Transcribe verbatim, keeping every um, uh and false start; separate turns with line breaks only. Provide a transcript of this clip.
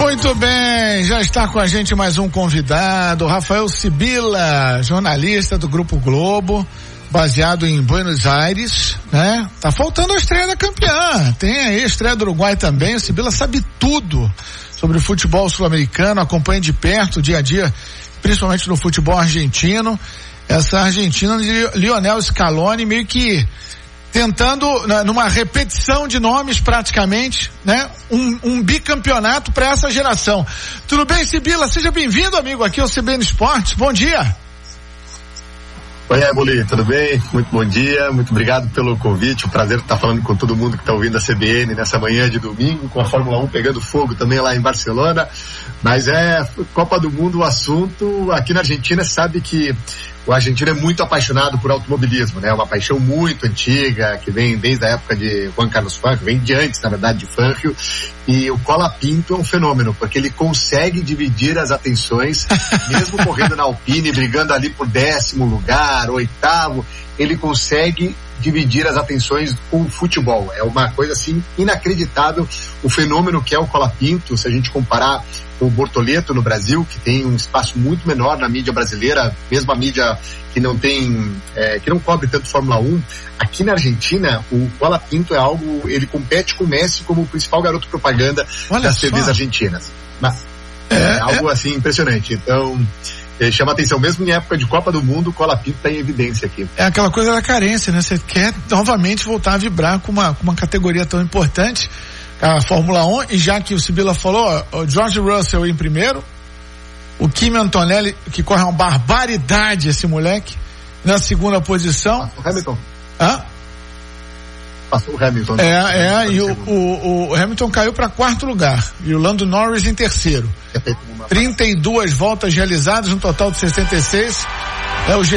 Muito bem, já está com a gente mais um convidado, Rafael Sibila, jornalista do Grupo Globo, baseado em Buenos Aires, né? Tá faltando a estreia da campeã, tem aí a estreia do Uruguai também. O Sibila sabe tudo sobre o futebol sul-americano, acompanha de perto o dia a dia, principalmente no futebol argentino. Essa Argentina de Lionel Scaloni meio que tentando, numa repetição de nomes praticamente, né? Um, um bicampeonato para essa geração. Tudo bem, Sibila? Seja bem-vindo, amigo, aqui ao C B N Esportes. Bom dia.
Oi, Eboli, tudo bem? Muito bom dia, muito obrigado pelo convite, um prazer estar falando com todo mundo que está ouvindo a C B N nessa manhã de domingo, com a Fórmula um pegando fogo também lá em Barcelona, mas é Copa do Mundo o assunto. Aqui na Argentina sabe que o argentino é muito apaixonado por automobilismo, né? Uma paixão muito antiga, que vem desde a época de Juan Carlos Fangio, vem de antes, na verdade, de Fangio. E o Colapinto é um fenômeno, porque ele consegue dividir as atenções, mesmo correndo na Alpine, brigando ali por décimo lugar, oitavo, ele consegue dividir as atenções com o futebol. É uma coisa assim inacreditável o fenômeno que é o Colapinto. Se a gente comparar com o Bortoleto no Brasil, que tem um espaço muito menor na mídia brasileira, mesmo a mídia que não tem, é, que não cobre tanto Fórmula um, aqui na Argentina o Colapinto é algo, ele compete com o Messi como o principal garoto propaganda Olha das T Vs só. argentinas. Mas, é, é algo é... assim impressionante. Então chama atenção, mesmo em época de Copa do Mundo, o Colapinto está em evidência aqui.
É aquela coisa da carência, né? Você quer novamente voltar a vibrar com uma, com uma categoria tão importante, a Fórmula um, e já que o Sibila falou, o George Russell em primeiro, o Kimi Antonelli, que corre uma barbaridade esse moleque, na segunda posição.
O Hamilton.
Hã?
Passou o Hamilton.
É, é, e o, o, o Hamilton caiu para quarto lugar, e o Lando Norris em terceiro. trinta e duas voltas realizadas, um total de sessenta e seis. É o